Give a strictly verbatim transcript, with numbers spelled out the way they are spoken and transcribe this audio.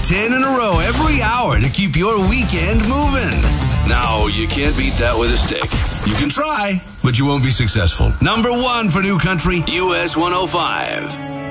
ten in a row every hour to keep your weekend moving. No, you can't beat that with a stick. You can try, but you won't be successful. Number one for New Country, U S one oh five.